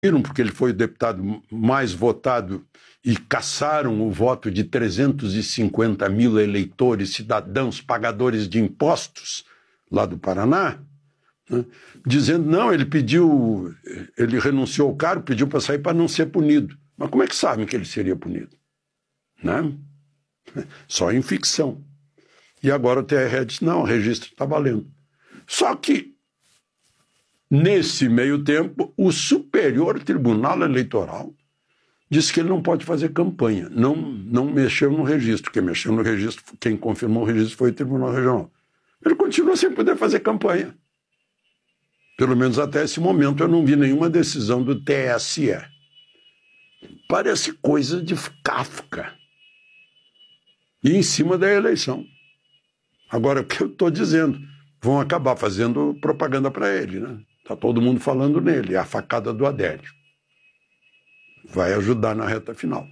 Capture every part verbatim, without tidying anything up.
porque ele foi o deputado mais votado e caçaram o voto de trezentos e cinquenta mil eleitores, cidadãos, pagadores de impostos lá do Paraná, né, dizendo, não, ele pediu, ele renunciou ao cargo, pediu para sair para não ser punido. Mas como é que sabem que ele seria punido? Né? Só em ficção. E agora o T R E disse, não, o registro está valendo. Só que, nesse meio tempo, o Superior Tribunal Eleitoral disse que ele não pode fazer campanha, não, não mexeu no registro. Quem mexeu no registro, quem confirmou o registro foi o Tribunal Regional. Ele continua sem poder fazer campanha. Pelo menos até esse momento eu não vi nenhuma decisão do T S E. Parece coisa de Kafka. E em cima da eleição. Agora, o que eu estou dizendo? Vão acabar fazendo propaganda para ele, né? Está todo mundo falando nele, é a facada do Adélio. Vai ajudar na reta final.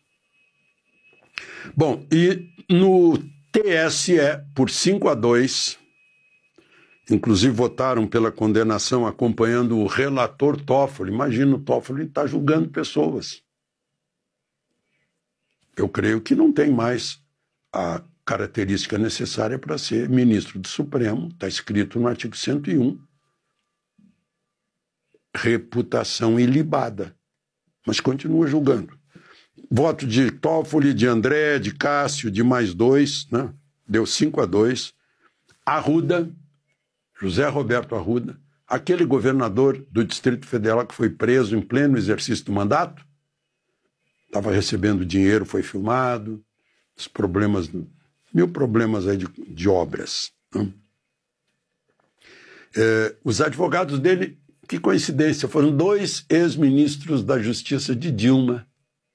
Bom, e no T S E, por cinco a dois, inclusive votaram pela condenação acompanhando o relator Toffoli. Imagina, o Toffoli está julgando pessoas. Eu creio que não tem mais a característica necessária para ser ministro do Supremo, está escrito no artigo cento e um, reputação ilibada, mas continua julgando. Voto de Toffoli, de André, de Cássio, de mais dois, né? Deu cinco a dois. Arruda, José Roberto Arruda, aquele governador do Distrito Federal que foi preso em pleno exercício do mandato, estava recebendo dinheiro, foi filmado, os problemas, mil problemas aí de, de obras. Né? É, os advogados dele, que coincidência, foram dois ex-ministros da Justiça de Dilma.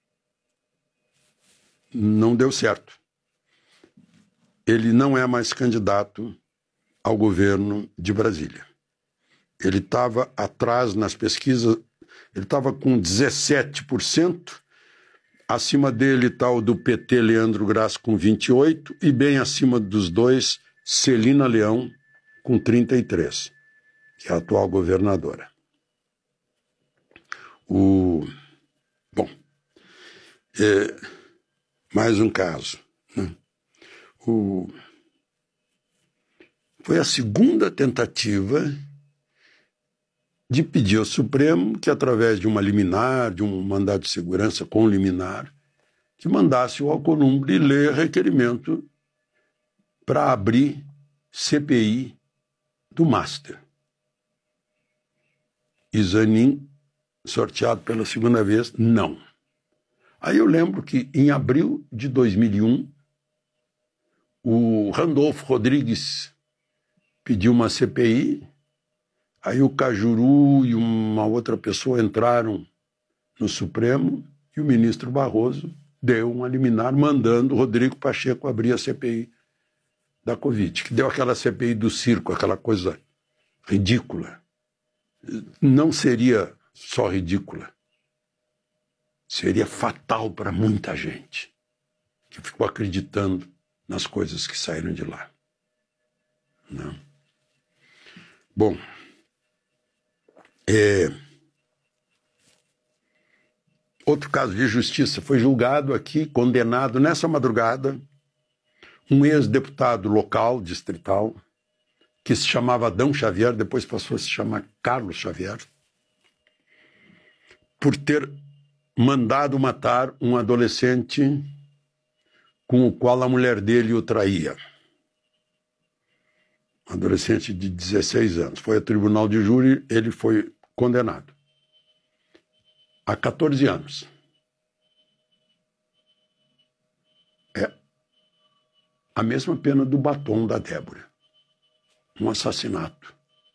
Não deu certo. Ele não é mais candidato ao governo de Brasília. Ele estava atrás nas pesquisas, ele estava com dezessete por cento, acima dele está o do P T, Leandro Graça, com vinte e oito por cento, e bem acima dos dois, Celina Leão, com trinta e três por cento, que é a atual governadora. O... Bom, é... mais um caso. Né? O... Foi a segunda tentativa de pedir ao Supremo que, através de uma liminar, de um mandado de segurança com liminar, que mandasse o Alcolumbre ler requerimento para abrir C P I do Master. E Zanin, sorteado pela segunda vez, não. Aí eu lembro que, em abril de dois mil e um, o Randolfo Rodrigues pediu uma C P I, aí o Cajuru e uma outra pessoa entraram no Supremo e o ministro Barroso deu uma liminar mandando o Rodrigo Pacheco abrir a C P I da Covid, que deu aquela C P I do circo, aquela coisa ridícula. Não seria só ridícula, seria fatal para muita gente que ficou acreditando nas coisas que saíram de lá. Não. Bom, é... outro caso de justiça, foi julgado aqui, condenado nessa madrugada, um ex-deputado local, distrital, que se chamava Adão Xavier, depois passou a se chamar Carlos Xavier, por ter mandado matar um adolescente com o qual a mulher dele o traía. Um adolescente de dezesseis anos. Foi a tribunal de júri, ele foi condenado a catorze anos. É a mesma pena do batom da Débora. Um assassinato.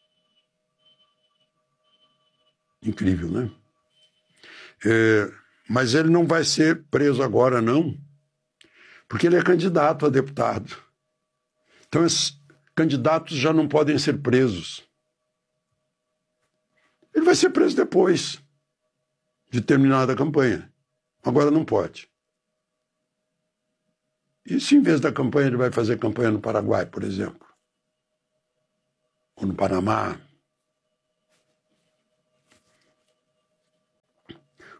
Incrível, né? É, mas ele não vai ser preso agora, não, porque ele é candidato a deputado. Então, esses candidatos já não podem ser presos. Ele vai ser preso depois de terminada a campanha. Agora não pode. E se em vez da campanha ele vai fazer campanha no Paraguai, por exemplo? Ou no Panamá?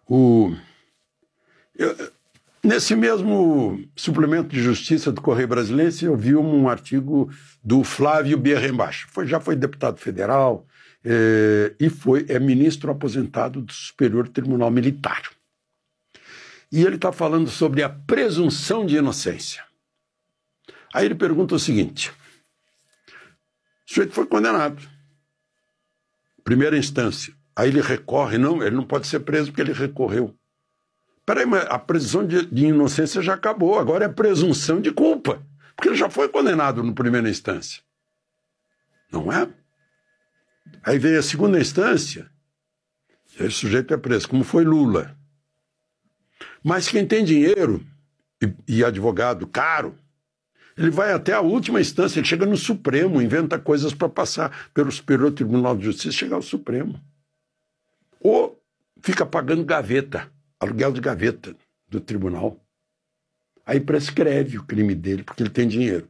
O, eu, nesse mesmo suplemento de justiça do Correio Brasiliense, eu vi um artigo do Flávio Bierrenbach, foi, já foi deputado federal é, e foi, é ministro aposentado do Superior Tribunal Militar. E ele está falando sobre a presunção de inocência. Aí ele pergunta o seguinte: o sujeito foi condenado, primeira instância. Aí ele recorre, não, ele não pode ser preso porque ele recorreu. Peraí, mas a presunção de, de inocência já acabou, agora é a presunção de culpa, porque ele já foi condenado na primeira instância. Não é? Aí veio a segunda instância, e aí o sujeito é preso, como foi Lula. Mas quem tem dinheiro e, e advogado caro, ele vai até a última instância, ele chega no Supremo, inventa coisas para passar pelo Superior Tribunal de Justiça e chegar ao Supremo. Ou fica pagando gaveta, aluguel de gaveta do tribunal. Aí prescreve o crime dele, porque ele tem dinheiro.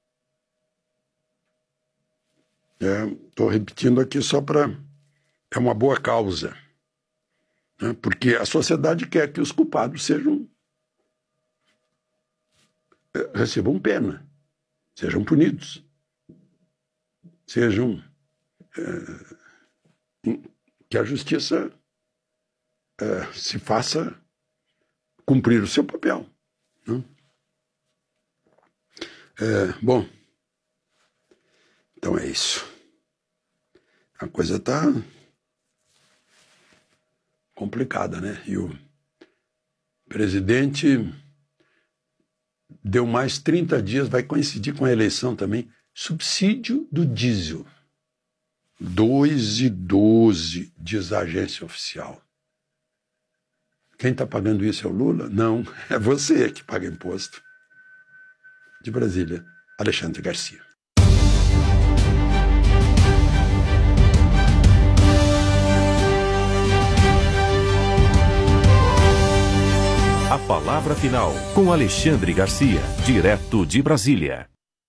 Estou é, repetindo aqui só para... É uma boa causa. Né? Porque a sociedade quer que os culpados sejam... recebam pena, sejam punidos, sejam... É, que a justiça é, se faça cumprir o seu papel. Né? É, bom, então é isso. A coisa está complicada, né? E o presidente deu mais trinta dias, vai coincidir com a eleição também, subsídio do diesel. dois e doze, diz a agência oficial. Quem está pagando isso é o Lula? Não, é você que paga imposto. De Brasília, Alexandre Garcia. A palavra final com Alexandre Garcia, direto de Brasília.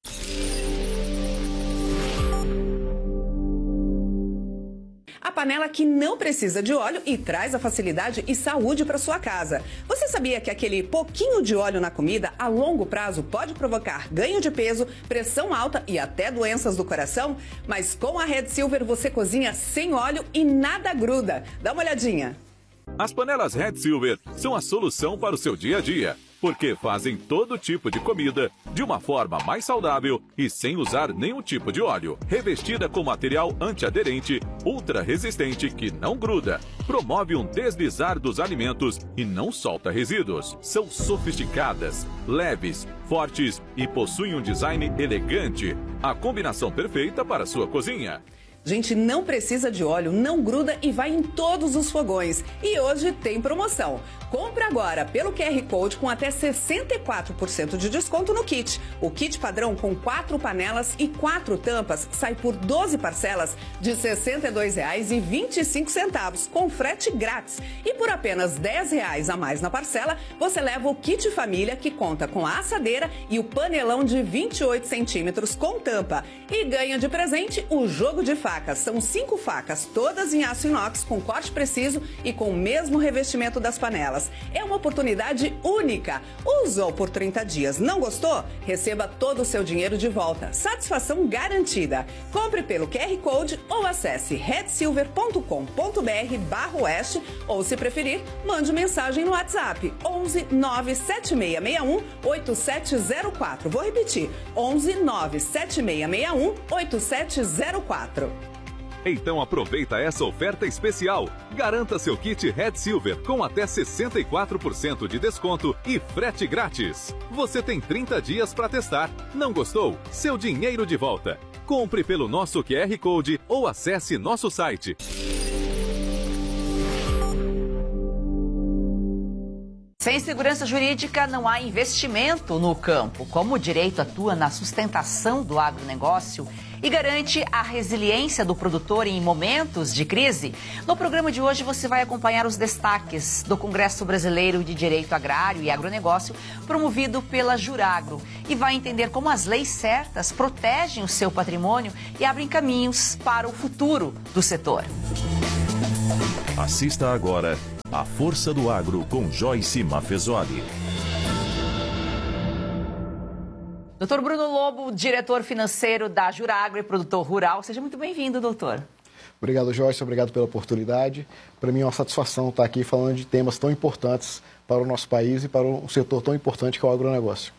A panela que não precisa de óleo e traz a facilidade e saúde para sua casa. Você sabia que aquele pouquinho de óleo na comida, a longo prazo, pode provocar ganho de peso, pressão alta e até doenças do coração? Mas com a Red Silver você cozinha sem óleo e nada gruda. Dá uma olhadinha. As panelas Red Silver são a solução para o seu dia a dia, porque fazem todo tipo de comida de uma forma mais saudável e sem usar nenhum tipo de óleo. Revestida com material antiaderente, ultra resistente que não gruda, promove um deslizar dos alimentos e não solta resíduos. São sofisticadas, leves, fortes e possuem um design elegante. A combinação perfeita para a sua cozinha. Gente, não precisa de óleo, não gruda e vai em todos os fogões. E hoje tem promoção. Compre agora pelo Q R Code com até sessenta e quatro por cento de desconto no kit. O kit padrão com quatro panelas e quatro tampas sai por doze parcelas de sessenta e dois reais e vinte e cinco centavos, com frete grátis. E por apenas dez reais a mais na parcela, você leva o kit família, que conta com a assadeira e o panelão de vinte e oito centímetros com tampa. E ganha de presente o jogo de facas. São cinco facas, todas em aço inox, com corte preciso e com o mesmo revestimento das panelas. É uma oportunidade única. Usou por trinta dias, não gostou? Receba todo o seu dinheiro de volta. Satisfação garantida. Compre pelo Q R Code ou acesse red silver ponto com ponto br barra oeste ou, se preferir, mande mensagem no WhatsApp onze nove sete seis seis um oito sete zero quatro. Vou repetir, onze nove sete seis seis um oito sete zero quatro. Então aproveita essa oferta especial. Garanta seu kit Red Silver com até sessenta e quatro por cento de desconto e frete grátis. Você tem trinta dias para testar. Não gostou? Seu dinheiro de volta. Compre pelo nosso Q R Code ou acesse nosso site. Sem segurança jurídica, não há investimento no campo. Como o direito atua na sustentação do agronegócio e garante a resiliência do produtor em momentos de crise? No programa de hoje você vai acompanhar os destaques do Congresso Brasileiro de Direito Agrário e Agronegócio, promovido pela Juragro, e vai entender como as leis certas protegem o seu patrimônio e abrem caminhos para o futuro do setor. Assista agora A Força do Agro com Joyce Maffezoli. Doutor Bruno Lobo, diretor financeiro da Juragro e produtor rural. Seja muito bem-vindo, doutor. Obrigado, Joyce. Obrigado pela oportunidade. Para mim é uma satisfação estar aqui falando de temas tão importantes para o nosso país e para um setor tão importante que é o agronegócio.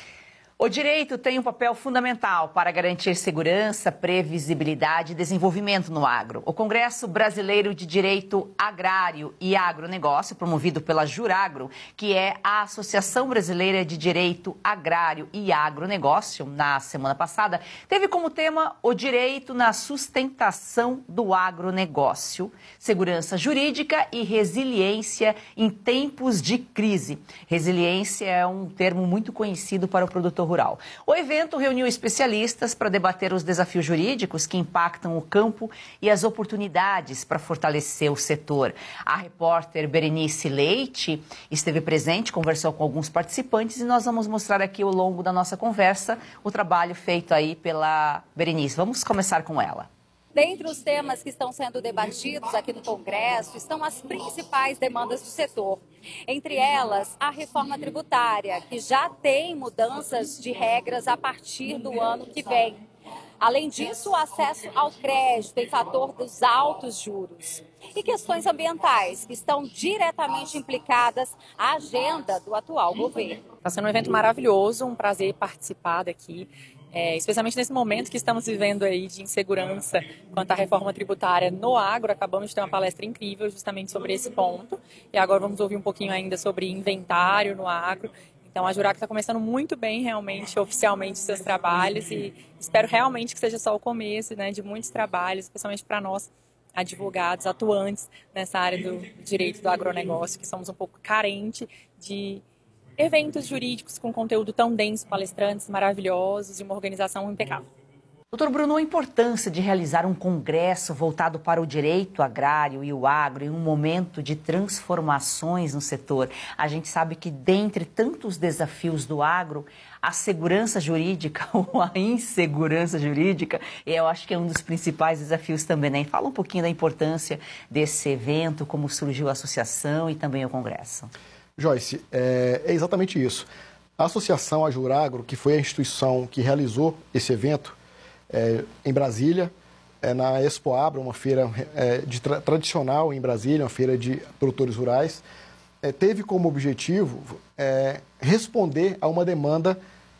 O direito tem um papel fundamental para garantir segurança, previsibilidade e desenvolvimento no agro. O Congresso Brasileiro de Direito Agrário e Agronegócio, promovido pela Juragro, que é a Associação Brasileira de Direito Agrário e Agronegócio, na semana passada, teve como tema o direito na sustentação do agronegócio, segurança jurídica e resiliência em tempos de crise. Resiliência é um termo muito conhecido para o produtor rural. O evento reuniu especialistas para debater os desafios jurídicos que impactam o campo e as oportunidades para fortalecer o setor. A repórter Berenice Leite esteve presente, conversou com alguns participantes e nós vamos mostrar aqui ao longo da nossa conversa o trabalho feito aí pela Berenice. Vamos começar com ela. Dentre os temas que estão sendo debatidos aqui no Congresso estão as principais demandas do setor. Entre elas, a reforma tributária, que já tem mudanças de regras a partir do ano que vem. Além disso, o acesso ao crédito em fator dos altos juros. E questões ambientais, que estão diretamente implicadas à agenda do atual governo. Está sendo um evento maravilhoso, um prazer participar daqui. É, especialmente nesse momento que estamos vivendo aí de insegurança quanto à reforma tributária no agro. Acabamos de ter uma palestra incrível justamente sobre esse ponto. E agora vamos ouvir um pouquinho ainda sobre inventário no agro. Então a Juragro está começando muito bem, realmente, oficialmente, seus trabalhos. E espero realmente que seja só o começo, né, de muitos trabalhos, especialmente para nós, advogados, atuantes nessa área do direito do agronegócio, que somos um pouco carentes de eventos jurídicos com conteúdo tão denso, palestrantes maravilhosos e uma organização impecável. Doutor Bruno, a importância de realizar um congresso voltado para o direito agrário e o agro em um momento de transformações no setor. A gente sabe que, dentre tantos desafios do agro, a segurança jurídica ou a insegurança jurídica, eu acho que é um dos principais desafios também, né? Fala um pouquinho da importância desse evento, como surgiu a associação e também o congresso. Joyce, é, é exatamente isso. A associação, a Juragro, que foi a instituição que realizou esse evento é, em Brasília, é, na Expo Abra, uma feira é, de tra tradicional em Brasília, uma feira de produtores rurais, é, teve como objetivo é, responder a uma demanda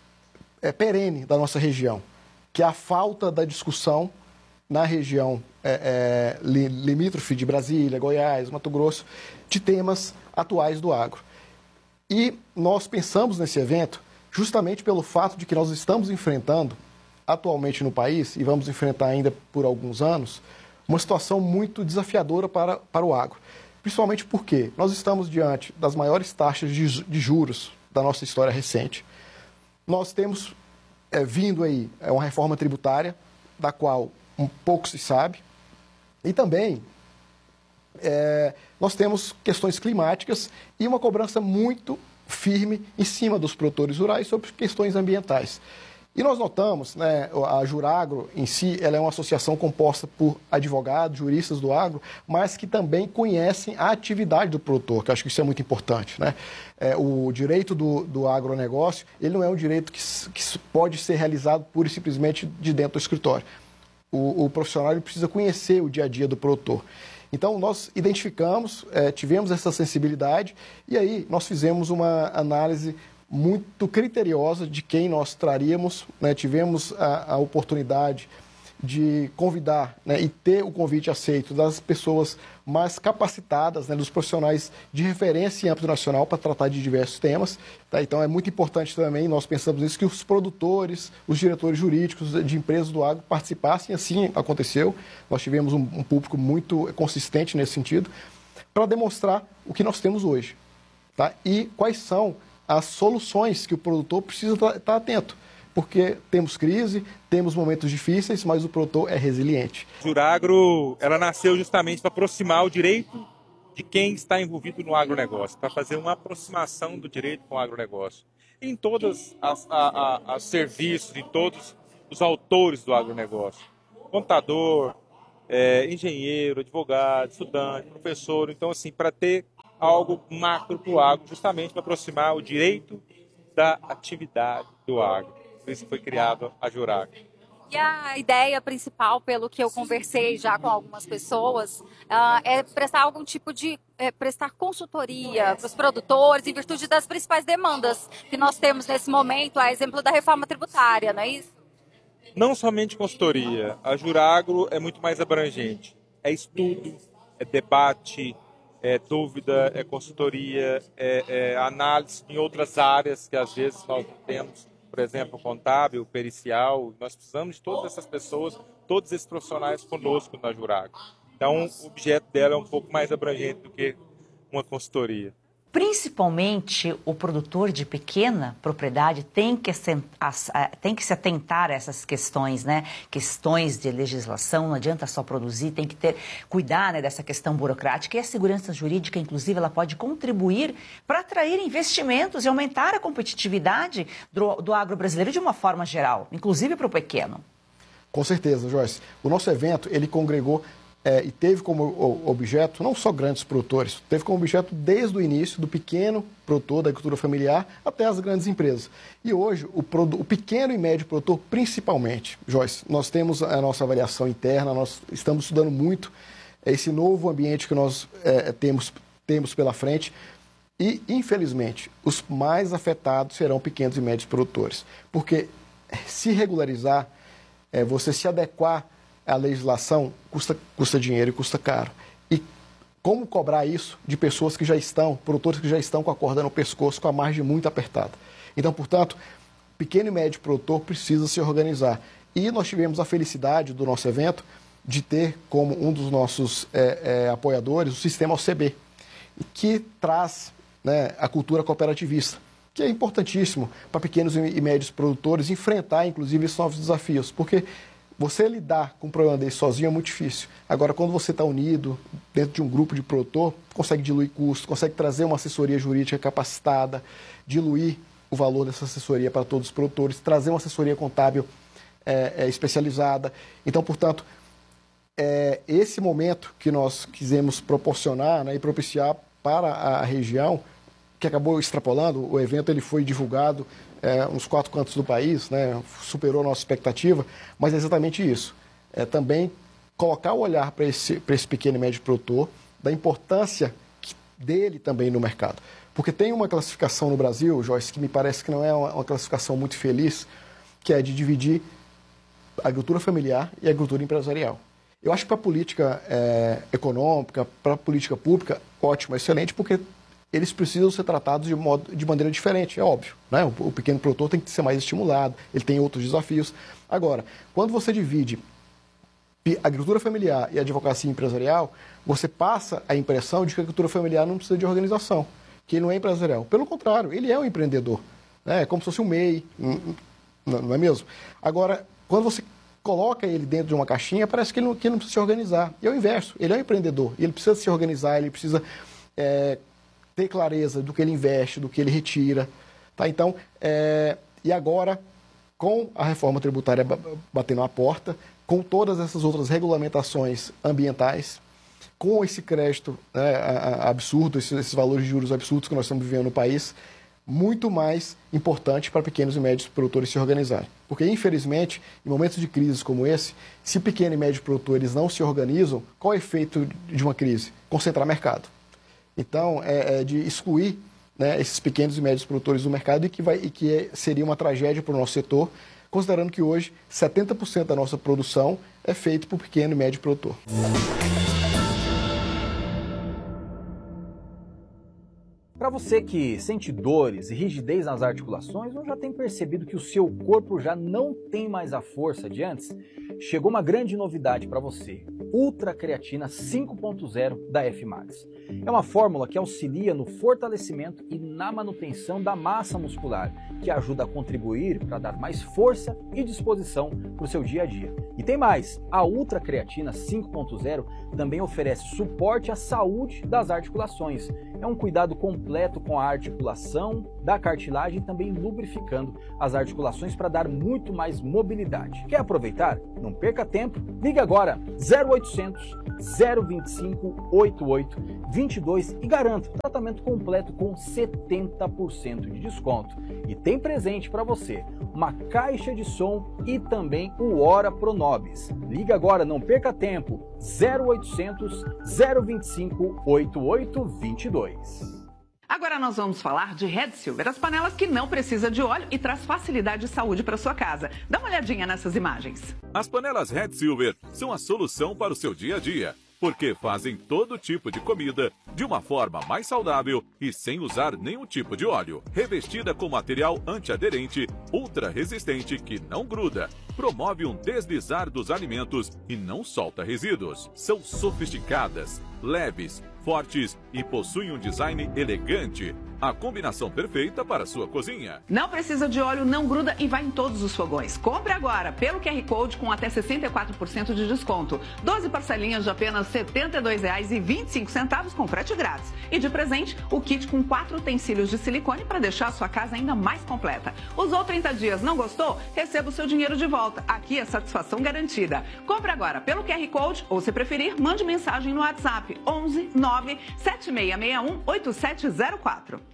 é, perene da nossa região, que é a falta da discussão na região é, é, limítrofe de Brasília, Goiás, Mato Grosso, de temas atuais do agro. E nós pensamos nesse evento justamente pelo fato de que nós estamos enfrentando atualmente no país, e vamos enfrentar ainda por alguns anos, uma situação muito desafiadora para, para o agro. Principalmente porque nós estamos diante das maiores taxas de, de juros da nossa história recente. Nós temos é, vindo aí é, uma reforma tributária, da qual um pouco se sabe, e também É, nós temos questões climáticas e uma cobrança muito firme em cima dos produtores rurais sobre questões ambientais. E nós notamos, né, a Juragro em si, ela é uma associação composta por advogados, juristas do agro, mas que também conhecem a atividade do produtor, que eu acho que isso é muito importante, né? É, o direito do, do agronegócio, ele não é um direito que, que pode ser realizado pura e simplesmente de dentro do escritório. O, o profissional ele precisa conhecer o dia a dia do produtor. Então, nós identificamos, é, tivemos essa sensibilidade e aí nós fizemos uma análise muito criteriosa de quem nós traríamos, né? Tivemos a, a oportunidade de convidar, né, e ter o convite aceito das pessoas mais capacitadas, né, dos profissionais de referência em âmbito nacional para tratar de diversos temas. Tá? Então, é muito importante também, nós pensamos nisso, que os produtores, os diretores jurídicos de empresas do agro participassem, assim aconteceu. Nós tivemos um, um público muito consistente nesse sentido, para demonstrar o que nós temos hoje, tá? E quais são as soluções que o produtor precisa estar, estar atento. Porque temos crise, temos momentos difíceis, mas o produtor é resiliente. A Juragro, ela nasceu justamente para aproximar o direito de quem está envolvido no agronegócio, para fazer uma aproximação do direito com o agronegócio. Em todos os serviços, em todos os autores do agronegócio. Contador, é, engenheiro, advogado, estudante, professor. Então, assim, para ter algo macro para o agro, justamente para aproximar o direito da atividade do agro. Por isso foi criado a Juragro. E a ideia principal, pelo que eu conversei já com algumas pessoas, uh, é prestar algum tipo de é, prestar consultoria para os produtores em virtude das principais demandas que nós temos nesse momento, a exemplo da reforma tributária, não é isso? Não somente consultoria. A Juragro é muito mais abrangente. É estudo, é debate, é dúvida, é consultoria, é, é análise em outras áreas que às vezes nós não temos. Por exemplo, contábil, pericial, nós precisamos de todas essas pessoas, todos esses profissionais conosco na Juragro. Então, o objeto dela é um pouco mais abrangente do que uma consultoria. Principalmente o produtor de pequena propriedade tem que, tem que se atentar a essas questões, né? Questões de legislação, não adianta só produzir, tem que ter, cuidar, né, dessa questão burocrática. E a segurança jurídica, inclusive, ela pode contribuir para atrair investimentos e aumentar a competitividade do, do agro brasileiro de uma forma geral, inclusive para o pequeno. Com certeza, Joyce. O nosso evento, ele congregou É, e teve como objeto não só grandes produtores, teve como objeto desde o início do pequeno produtor da agricultura familiar até as grandes empresas. E hoje, o, produ- o pequeno e médio produtor, principalmente, Joyce, nós temos a nossa avaliação interna, nós estamos estudando muito esse novo ambiente que nós é, temos, temos pela frente e, infelizmente, os mais afetados serão pequenos e médios produtores. Porque se regularizar, é, você se adequar a legislação custa, custa dinheiro e custa caro. E como cobrar isso de pessoas que já estão, produtores que já estão com a corda no pescoço, com a margem muito apertada? Então, portanto, pequeno e médio produtor precisa se organizar. E nós tivemos a felicidade do nosso evento de ter como um dos nossos é, é, apoiadores o sistema O C B, que traz, né, a cultura cooperativista, que é importantíssimo para pequenos e médios produtores enfrentar, inclusive, esses novos desafios, porque você lidar com um problema desse sozinho é muito difícil. Agora, quando você está unido dentro de um grupo de produtor, consegue diluir custos, consegue trazer uma assessoria jurídica capacitada, diluir o valor dessa assessoria para todos os produtores, trazer uma assessoria contábil é, é, especializada. Então, portanto, é esse momento que nós quisemos proporcionar, né, e propiciar para a região, que acabou extrapolando. O evento ele foi divulgado é, nos quatro cantos do país, né, superou a nossa expectativa, mas é exatamente isso. É também colocar o olhar para esse, para esse pequeno e médio produtor, da importância dele também no mercado. Porque tem uma classificação no Brasil, Joyce, que me parece que não é uma, uma classificação muito feliz, que é de dividir a agricultura familiar e a agricultura empresarial. Eu acho que para a política é, econômica, para a política pública, ótimo, excelente, porque eles precisam ser tratados de, modo, de maneira diferente, é óbvio, né? O, o pequeno produtor tem que ser mais estimulado, ele tem outros desafios. Agora, quando você divide a agricultura familiar e a advocacia empresarial, você passa a impressão de que a agricultura familiar não precisa de organização, que ele não é empresarial. Pelo contrário, ele é um empreendedor, né? É como se fosse um M E I, não é mesmo? Agora, quando você coloca ele dentro de uma caixinha, parece que ele não, que ele não precisa se organizar. E é o inverso, ele é um empreendedor, ele precisa se organizar, ele precisa é, ter clareza do que ele investe, do que ele retira. Tá? Então, é, e agora, com a reforma tributária batendo a porta, com todas essas outras regulamentações ambientais, com esse crédito, né, absurdo, esses, esses valores de juros absurdos que nós estamos vivendo no país, muito mais importante para pequenos e médios produtores se organizarem. Porque, infelizmente, em momentos de crise como esse, se pequenos e médios produtores não se organizam, qual é o efeito de uma crise? Concentrar mercado. Então, é, é de excluir, né, esses pequenos e médios produtores do mercado e que, vai, e que é, seria uma tragédia para o nosso setor, considerando que hoje setenta por cento da nossa produção é feita por pequeno e médio produtor. Para você que sente dores e rigidez nas articulações ou já tem percebido que o seu corpo já não tem mais a força de antes, chegou uma grande novidade para você, Ultra Creatina cinco ponto zero da F Max. É uma fórmula que auxilia no fortalecimento e na manutenção da massa muscular, que ajuda a contribuir para dar mais força e disposição para o seu dia a dia. E tem mais, a Ultra Creatina cinco ponto zero também oferece suporte à saúde das articulações. É um cuidado completo completo com a articulação da cartilagem, também lubrificando as articulações para dar muito mais mobilidade. Quer aproveitar? Não perca tempo, ligue agora zero oitocentos, zero vinte e cinco, oitenta e oito, vinte e dois e garanta o tratamento completo com setenta por cento de desconto. E tem presente para você, uma caixa de som e também o Ora Pronobis. Liga agora, não perca tempo, zero oitocentos, zero vinte e cinco, oitenta e oito, vinte e dois. Agora nós vamos falar de Red Silver, as panelas que não precisa de óleo e traz facilidade e saúde para sua casa. Dá uma olhadinha nessas imagens. As panelas Red Silver são a solução para o seu dia a dia, porque fazem todo tipo de comida de uma forma mais saudável e sem usar nenhum tipo de óleo. Revestida com material antiaderente, ultra resistente que não gruda, promove um deslizar dos alimentos e não solta resíduos. São sofisticadas, leves, fortes e possuem um design elegante. A combinação perfeita para a sua cozinha. Não precisa de óleo, não gruda e vai em todos os fogões. Compre agora pelo Q R Code com até sessenta e quatro por cento de desconto. doze parcelinhas de apenas setenta e dois reais e vinte e cinco centavos com frete grátis. E de presente, o kit com quatro utensílios de silicone para deixar a sua casa ainda mais completa. Usou trinta dias, não gostou? Receba o seu dinheiro de volta. Aqui é satisfação garantida. Compre agora pelo Q R Code ou, se preferir, mande mensagem no WhatsApp onze, nove, sete seis seis um, oito sete zero quatro.